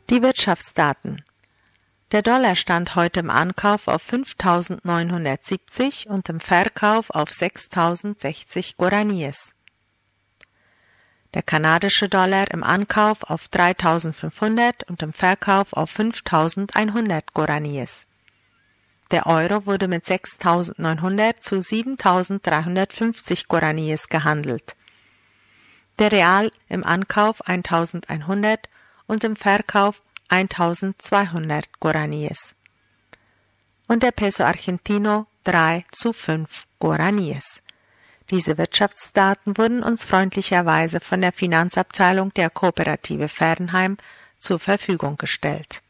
Die Wirtschaftsdaten. Der Dollar stand heute im Ankauf auf 5.970 und im Verkauf auf 6.060 Guaraníes. Der kanadische Dollar im Ankauf auf 3.500 und im Verkauf auf 5.100 Guaraníes. Der Euro wurde mit 6.900 zu 7.350 Guaraníes gehandelt. Der Real im Ankauf 1.100 und im Verkauf 1.200 Guaraníes. Und der Peso Argentino 3 zu 5 Guaraníes. Diese Wirtschaftsdaten wurden uns freundlicherweise von der Finanzabteilung der Kooperative Fernheim zur Verfügung gestellt.